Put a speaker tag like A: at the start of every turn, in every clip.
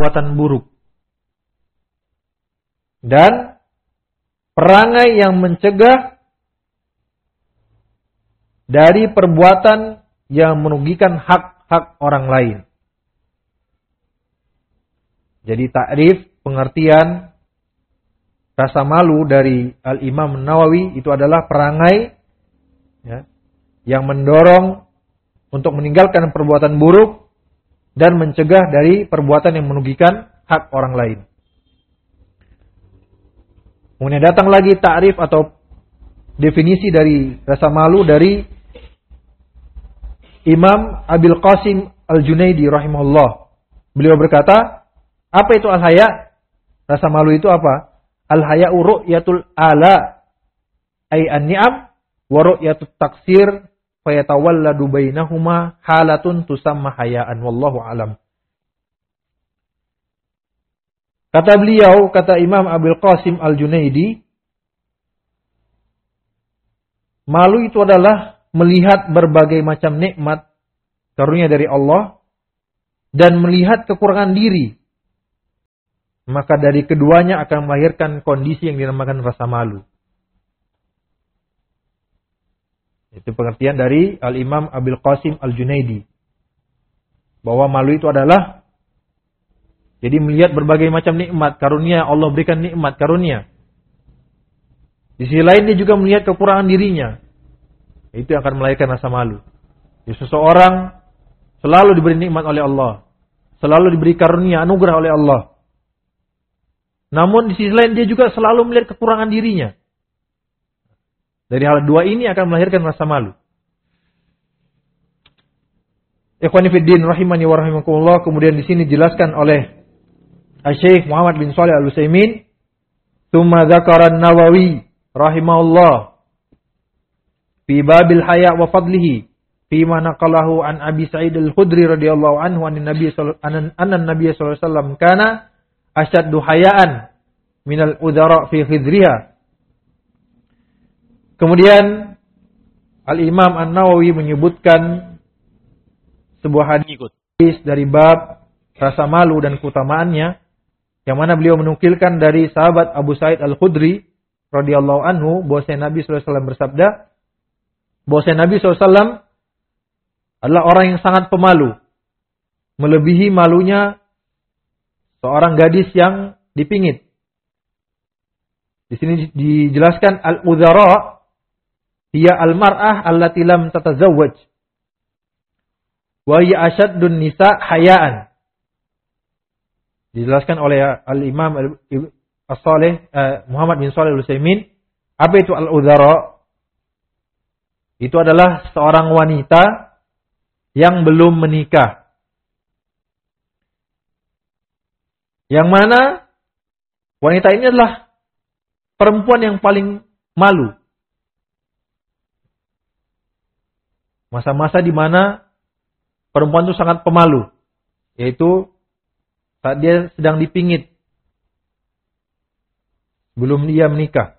A: perbuatan buruk. Dan perangai yang mencegah dari perbuatan yang merugikan hak-hak orang lain. Jadi takrif, pengertian rasa malu dari Al-Imam Nawawi itu adalah perangai ya, yang mendorong untuk meninggalkan perbuatan buruk dan mencegah dari perbuatan yang merugikan hak orang lain. Kemudian datang lagi takrif atau definisi dari rasa malu dari Imam Abil Qasim Al-Junaidi rahimahullah. Beliau berkata, apa itu al-haya? Rasa malu itu apa? Al-haya'u ru'yatul ala ay an-ni'am wa ru'yatut taksir fayatawalladu bainahuma halatun tusamma haya'an wallahu alam. Kata beliau, kata Imam Abil Qasim Al-Junaidi, malu itu adalah melihat berbagai macam nikmat karunia dari Allah dan melihat kekurangan diri. Maka dari keduanya akan melahirkan kondisi yang dinamakan rasa malu. Itu pengertian dari Al-Imam Abil Qasim Al-Junaidi. Bahwa malu itu adalah jadi melihat berbagai macam nikmat karunia, Allah berikan nikmat karunia. Di sisi lain dia juga melihat kekurangan dirinya. Itu yang akan melahirkan rasa malu. Jadi seseorang selalu diberi nikmat oleh Allah, selalu diberi karunia, anugerah oleh Allah. Namun di sisi lain dia juga selalu melihat kekurangan dirinya. Dari hal dua ini akan melahirkan rasa malu. Ikhwani fiddin rahimani wa rahimakumullah. Kemudian di sini dijelaskan oleh Syekh Muhammad bin Shalih Al-Utsaimin, "Tsumma dzakara an-Nawawi rahimahullah fi babil haya wa fadlihi fi ma naqalahu an Abi Sa'id Al-Khudri radhiyallahu anhu an-nabiy sallallahu alaihi wasallam kana asyaddu hayaan minal udhara fi khidriha." Kemudian Al-Imam An-Nawawi menyebutkan sebuah hadis dari bab rasa malu dan keutamaannya, yang mana beliau menukilkan dari sahabat Abu Sa'id Al-Khudri radhiyallahu anhu bahwasanya Nabi sallallahu alaihi wasallam bersabda, bahwasanya Nabi sallallahu alaihi wasallam adalah orang yang sangat pemalu, melebihi malunya seorang gadis yang dipingit. Di sini dijelaskan al-udhara hiya al-mar'ah allati lam tatazawwaj wa hiya ashaddun nisa hayaan. Dijelaskan oleh Al-Imam As-Salih Muhammad bin Shalih Al-Utsaimin, apa itu al-udhara? Itu adalah seorang wanita yang belum menikah. Yang mana wanita ini adalah perempuan yang paling malu. Masa-masa di mana perempuan itu sangat pemalu, yaitu saat dia sedang dipingit, belum dia menikah.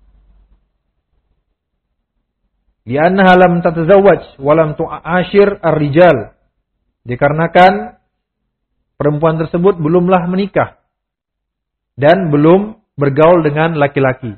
A: Li'annaha lam tatazawwaj wa lam tu'ashir ar-rijal. Dikarenakan perempuan tersebut belumlah menikah dan belum bergaul dengan laki-laki.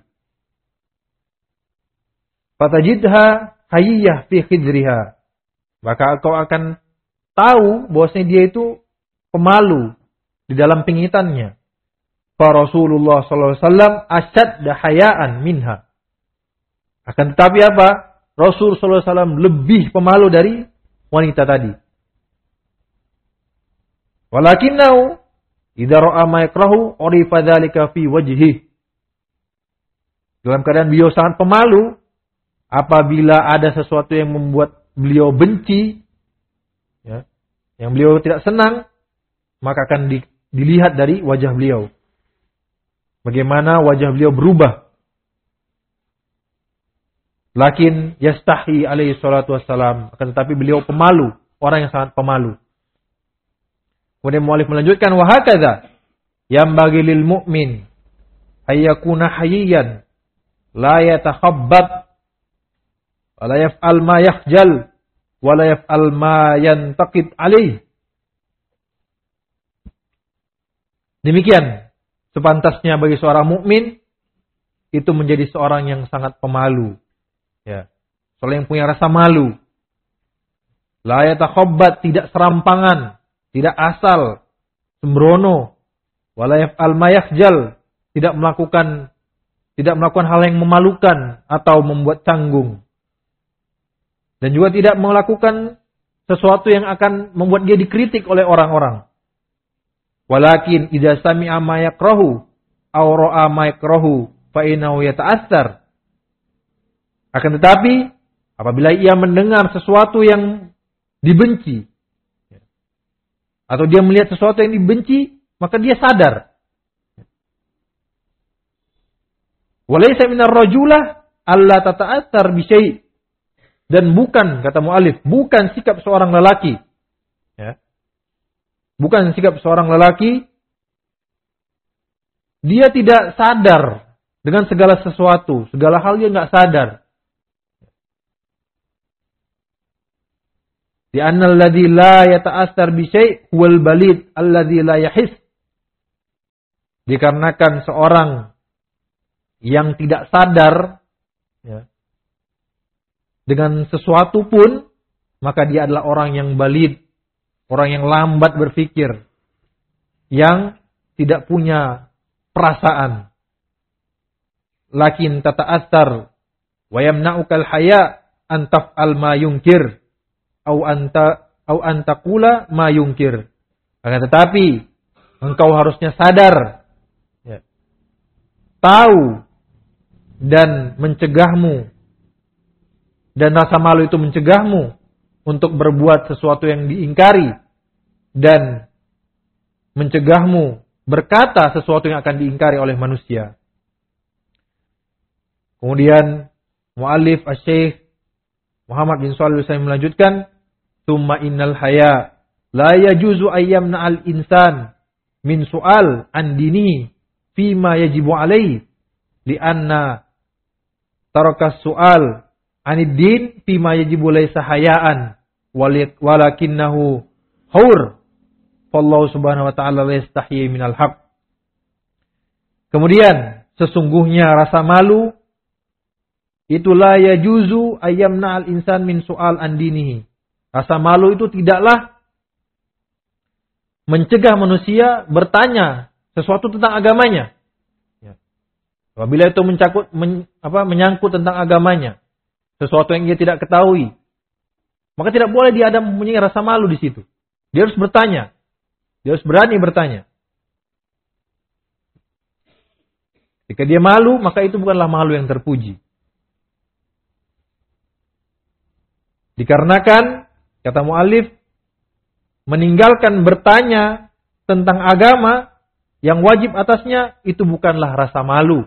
A: Fatajidha hayyah fi khidriha. Maka kau akan tahu bahwasanya dia itu pemalu di dalam pingitannya. Fa Rasulullah sallallahu alaihi wasallam asyadda hayaan minha. Akan tetapi apa? Rasul sallallahu alaihi wasallam lebih pemalu dari wanita tadi. Walakinnahu idza ra'a ma yakrahu urifa dzalika fi wajhihi. Dalam keadaan beliau sangat pemalu, apabila ada sesuatu yang membuat beliau benci, ya, yang beliau tidak senang, maka akan dilihat dari wajah beliau. Bagaimana wajah beliau berubah. Lakin yastahi alaihi salatu wassalam. Akan tetapi beliau pemalu. Orang yang sangat pemalu. Kemudian mu'alif melanjutkan. Wahakadha. Yambagi lil mu'min. Hayyakuna hayyiyan. La yatakhabbat. Wa la yaf'al ma yakhjal. Wa la yaf'al ma yantaqid alaih. Demikian sepantasnya bagi seorang mukmin itu menjadi seorang yang sangat pemalu. Ya. Seorang yang punya rasa malu. La yatakhabbat, tidak serampangan, tidak asal, sembrono, wala yaf'al ma yakhjal, tidak melakukan hal yang memalukan atau membuat canggung. Dan juga tidak melakukan sesuatu yang akan membuat dia dikritik oleh orang-orang. Walakin idza sami'a ma yakrahu aw ra'a ma yakrahu fa innahu yata'assar. Akan tetapi apabila ia mendengar sesuatu yang dibenci atau dia melihat sesuatu yang dibenci, maka dia sadar. Walaysa minar rajulah alla tata'assar bi syai'. Dan bukan, kata mu'allif, bukan sikap seorang lelaki. Ya. Bukan sikap seorang lelaki. Dia tidak sadar dengan segala sesuatu. Segala hal dia nggak sadar. Di annal ladzi la yata'assar bi syai' huwal balid alladzi la yahis. Dikarenakan seorang yang tidak sadar, ya, dengan sesuatu pun, maka dia adalah orang yang balid, orang yang lambat berpikir, yang tidak punya perasaan. Lakin tata'assar wa yamna'ukal haya an taf'al ma yunkir au antaqula ma yunkir. Akan tetapi engkau harusnya sadar, ya, tahu dan mencegahmu, dan rasa malu itu mencegahmu untuk berbuat sesuatu yang diingkari dan mencegahmu berkata sesuatu yang akan diingkari oleh manusia. Kemudian muallif Asy-Syaikh Muhammad bin Shalih Al-Utsaimin melanjutkan, "Tsumma innal haya la yajuzu ayyamna al-insan min su'al an dinihi fima yajibu alaihi li'anna taraka su'al anid din fima yajibu laysa hayaan walakinnahu haur fallahu subhanahu wa ta'ala la yastahyi minal haq." Kemudian sesungguhnya rasa malu itulah yajuzu ayyamna al insan min su'al an dinihi. Rasa malu itu tidaklah mencegah manusia bertanya sesuatu tentang agamanya. Apabila itu menyangkut tentang agamanya, sesuatu yang dia tidak ketahui, maka tidak boleh dia ada mempunyai rasa malu di situ. Dia harus bertanya. Dia harus berani bertanya. Jika dia malu, maka itu bukanlah malu yang terpuji. Dikarenakan, kata mu'allif, meninggalkan bertanya tentang agama yang wajib atasnya, itu bukanlah rasa malu.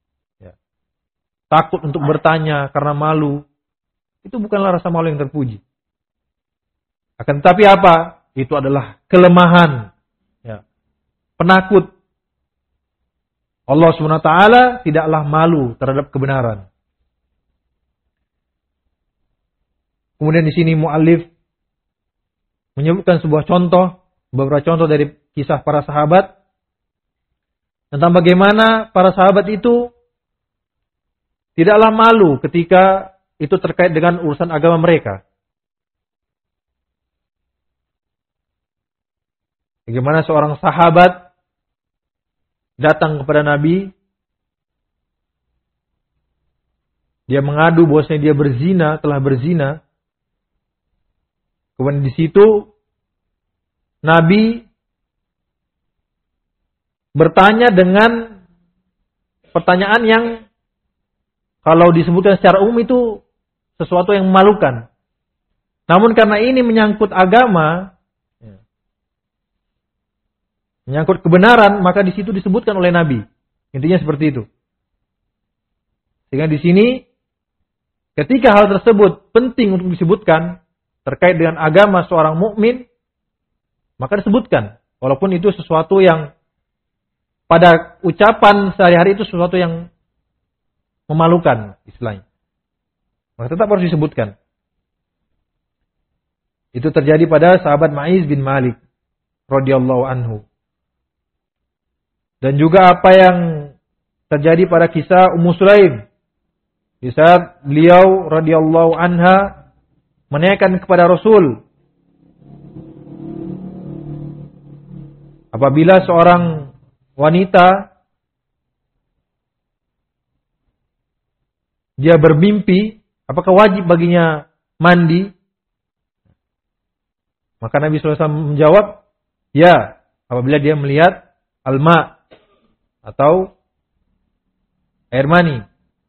A: Takut untuk bertanya karena malu, itu bukanlah rasa malu yang terpuji. Akan tetapi apa? Itu adalah kelemahan, ya, penakut. Allah SWT tidaklah malu terhadap kebenaran. Kemudian di sini muallif menyebutkan beberapa contoh dari kisah para sahabat tentang bagaimana para sahabat itu tidaklah malu ketika itu terkait dengan urusan agama mereka. Bagaimana seorang sahabat datang kepada Nabi, dia mengadu bahwasanya dia telah berzina. Kemudian di situ Nabi bertanya dengan pertanyaan yang kalau disebutkan secara umum itu sesuatu yang memalukan. Namun karena ini menyangkut agama, menyangkut kebenaran, maka di situ disebutkan oleh Nabi. Intinya seperti itu. Sehingga di sini ketika hal tersebut penting untuk disebutkan terkait dengan agama seorang mukmin, maka disebutkan. Walaupun itu sesuatu yang pada ucapan sehari-hari itu sesuatu yang memalukan istilahnya, maka tetap harus disebutkan. Itu terjadi pada sahabat Ma'iz bin Malik radhiyallahu anhu. Dan juga apa yang terjadi pada kisah Ummu Sulaim. Di saat beliau radhiyallahu anha menanyakan kepada Rasul, apabila seorang wanita dia bermimpi, apakah wajib baginya mandi? Maka Nabi SAW menjawab, ya, apabila dia melihat alma atau air mani.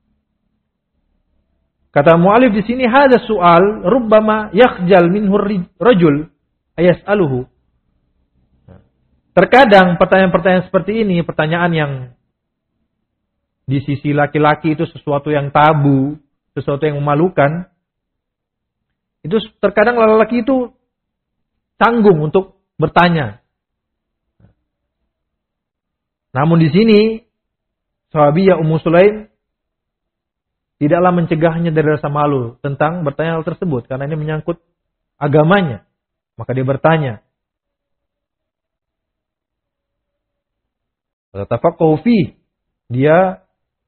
A: Kata mu'alif di sini, hadza su'al rubbama yakhjal minhu rajul ayas'aluhu. Terkadang pertanyaan-pertanyaan seperti ini, pertanyaan yang di sisi laki-laki itu sesuatu yang tabu, sesuatu yang memalukan. Itu terkadang laki-laki itu tanggung untuk bertanya. Namun di sini sahabiyah Ummu Sulaim tidaklah mencegahnya dari rasa malu tentang bertanya hal tersebut karena ini menyangkut agamanya. Maka dia bertanya. Tafaqahu fi, dia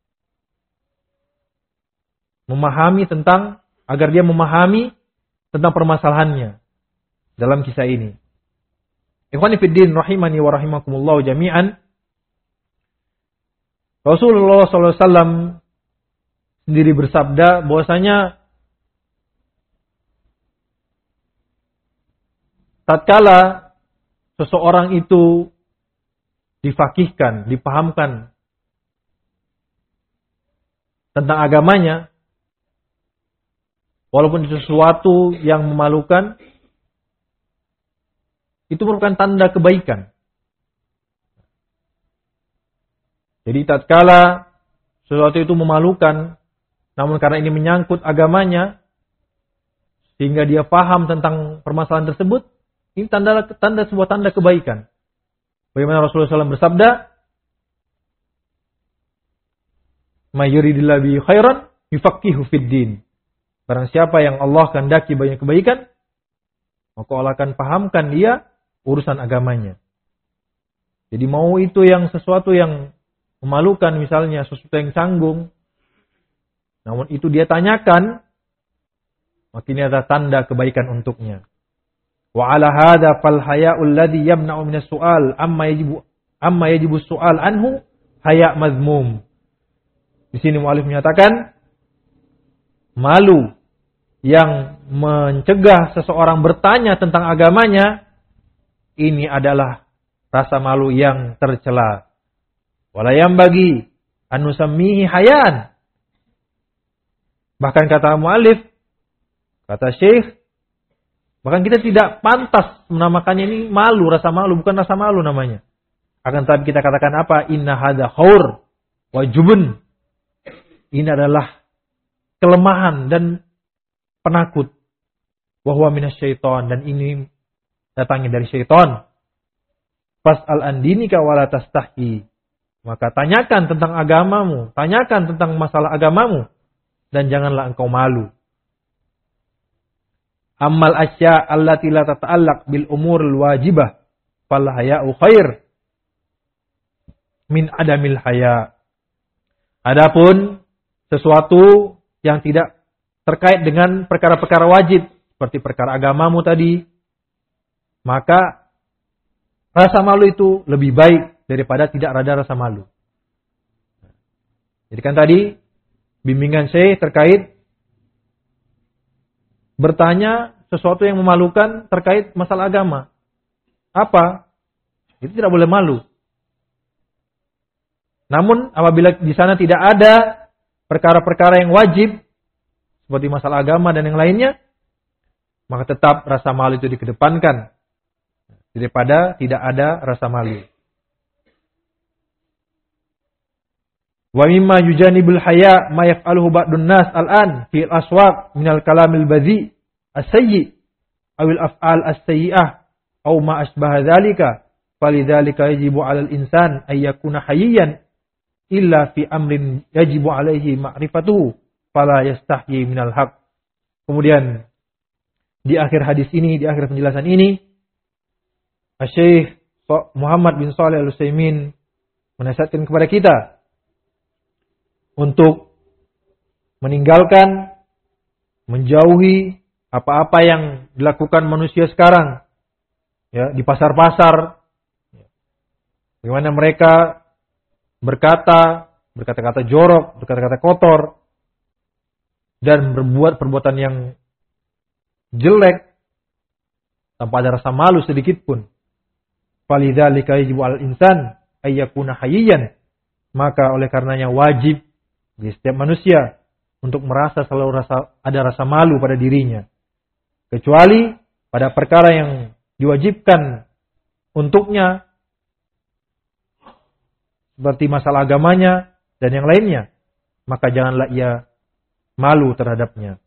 A: memahami tentang, agar dia memahami tentang permasalahannya dalam kisah ini. Ikhwani fiddin rahimani wa rahimakumullah jami'an. Rasulullah SAW sendiri bersabda bahwasanya tatkala seseorang itu difakihkan, dipahamkan tentang agamanya, walaupun itu sesuatu yang memalukan, itu merupakan tanda kebaikan. Jadi tatkala sesuatu itu memalukan, namun karena ini menyangkut agamanya, sehingga dia paham tentang permasalahan tersebut, ini sebuah tanda kebaikan. Bagaimana Rasulullah SAW bersabda, "May yuridillahu bihi khairan yufaqihu fid din." Barang siapa yang Allah kehendaki banyak kebaikan, maka Allah akan pahamkan dia urusan agamanya. Jadi mau itu yang sesuatu yang memalukan, misalnya sesuatu yang canggung, namun itu dia tanyakan, maka ini adalah tanda kebaikan untuknya. Wa ala hadza fal haya'ul ladzi yamna'u minas su'al amma yajibu su'al anhu haya' mazmum. Di sini mu'alif menyatakan malu yang mencegah seseorang bertanya tentang agamanya, ini adalah rasa malu yang tercela. Wala yambagi an nusammihi hayan. Bahkan kata mu'alif, kata Syekh, bahkan kita tidak pantas menamakannya ini malu, rasa malu, bukan rasa malu namanya. Akan tetapi kita katakan apa? Inna hadza khaur wa jubun. Ini adalah kelemahan dan penakut. Wa huwa minasyaiton, dan ini datangnya dari syaitan. Fas'al an dinika wala tastahi. Maka tanyakan tentang agamamu, tanyakan tentang masalah agamamu, dan janganlah engkau malu. Ammal asya allati la tata'allaq bil umuril wajibah fal haya'u khair min adamil haya. Adapun sesuatu yang tidak terkait dengan perkara-perkara wajib seperti perkara agamamu tadi, maka rasa malu itu lebih baik daripada tidak ada rasa malu. Jadi kan tadi bimbingan saya terkait bertanya sesuatu yang memalukan terkait masalah agama. Apa? Itu tidak boleh malu. Namun apabila di sana tidak ada perkara-perkara yang wajib seperti masalah agama dan yang lainnya, maka tetap rasa malu itu dikedepankan daripada tidak ada rasa malu. Wa mimma yujanibul haya ma yaf'aluhu ba'dun nas al'an fi al-aswaq min al-kalamil badhi as-sayyi aw al-af'al as-sayyi'ah aw ma asbaha dzalika falidzalika yajibu 'alal insan ay yakuna hayyan illa fi amrin yajibu 'alaihi ma'rifatuhu fala yastahyi minal haqq. Kemudian di akhir hadis ini, di akhir penjelasan ini, Syekh Muhammad bin Shalih Al-Utsaimin menasihatkan kepada kita untuk meninggalkan, menjauhi apa-apa yang dilakukan manusia sekarang, ya, di pasar-pasar. Bagaimana mereka berkata-kata jorok, berkata-kata kotor, dan berbuat perbuatan yang jelek tanpa ada rasa malu sedikit pun. Falidzalika yajibu al-insan ayyakuna hayyiyan. Maka oleh karenanya wajib bagi setiap manusia untuk merasa selalu ada rasa malu pada dirinya. Kecuali pada perkara yang diwajibkan untuknya, seperti masalah agamanya dan yang lainnya, maka janganlah ia malu terhadapnya.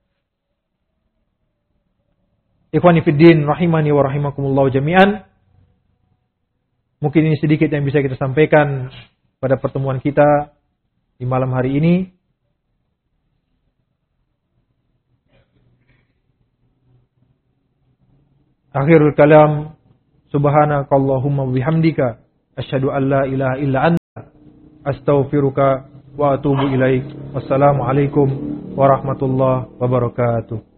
A: Ikhwani fiddin rahimani wa rahimakumullah jami'an. Mungkin ini sedikit yang bisa kita sampaikan pada pertemuan kita di malam hari ini. Akhirul kalam, subhanakallahumma bihamdika asyhadu an la ilaha illa anta astaghfiruka wa atubu ilaik. Wassalamu alaikum warahmatullahi wabarakatuh.